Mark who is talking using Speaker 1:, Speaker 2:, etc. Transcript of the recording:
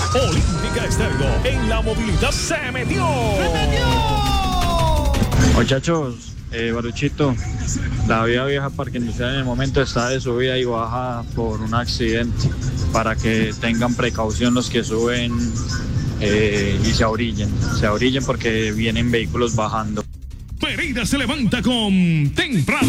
Speaker 1: Olímpica Estéreo en la movilidad se metió.
Speaker 2: Muchachos, Baruchito, la vía vieja Parque Industrial en el momento está de subida y baja por un accidente, para que tengan precaución los que suben y se orillen porque vienen vehículos bajando.
Speaker 1: Pereira se levanta con temprano.